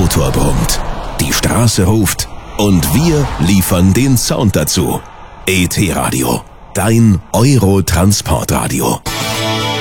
Motor brummt, die Straße ruft und wir liefern den Sound dazu. ET Radio, dein Euro-Transportradio.